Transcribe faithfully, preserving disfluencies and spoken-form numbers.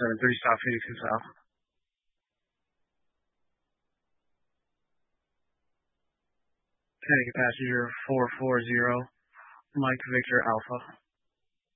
seven three, South Phoenix and South. Connecticut passenger four four zero, Mike Victor Alpha.